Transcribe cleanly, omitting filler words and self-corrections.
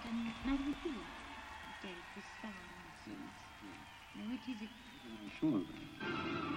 Now, do you feel like Dave, the sounds? Yes. Now, which is it? Sure.